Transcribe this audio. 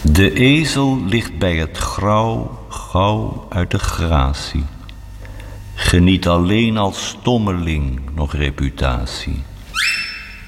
De ezel ligt bij het grauw, gauw uit de gratie. Geniet alleen als stommeling nog reputatie.